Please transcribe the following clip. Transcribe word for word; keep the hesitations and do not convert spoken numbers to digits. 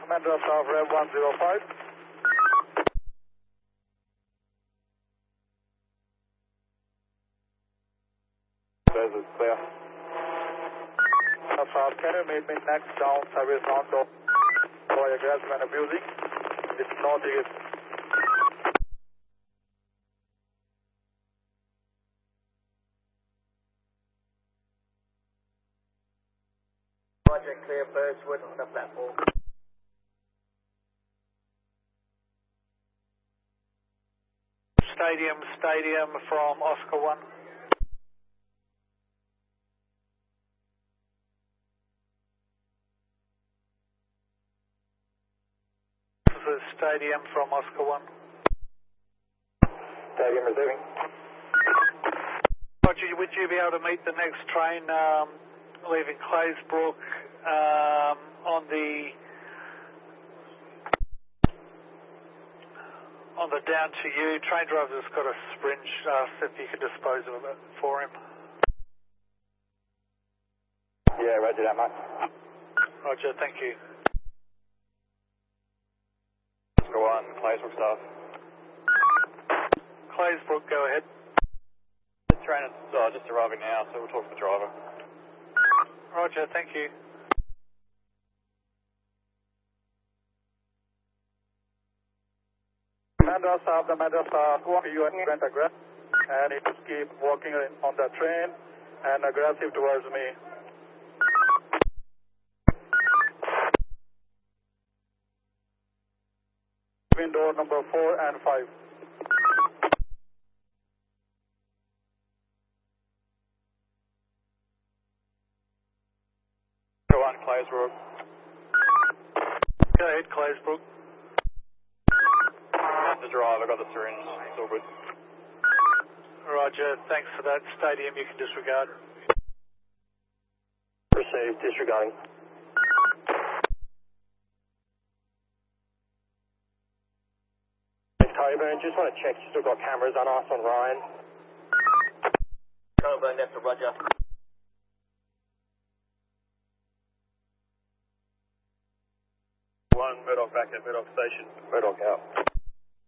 Madras of Rev one zero five. This is clear. South, can you meet me next down service on to for aggressive and abusing? It's northeast. Project clear, Birchwood on the platform. Stadium, stadium from Oscar one. This is stadium from Oscar one. Stadium receiving. Roger, would you be able to meet the next train um, leaving Claysbrook um, on the on the down to you? Train driver's got a syringe, asked if you could dispose of it for him. Yeah, roger that, mate. Roger, thank you. Go on, Claysbrook staff. Claysbrook, go ahead. The train is uh, just arriving now, so we'll talk to the driver. Roger, thank you. Madras of the Madras of you are in aggressive and it just keep walking on the train and aggressive towards me. Window number four and five. Go on, Claysbrook. Go ahead, Claysbrook. The driver got the syringe. It's all good. Roger, thanks for that. Stadium, you can disregard. Received, disregarding. Coburn, just want to check you still got cameras on us on Ryan. Coburn, that's a Roger. One, Murdoch back at Murdoch Station. Murdoch out.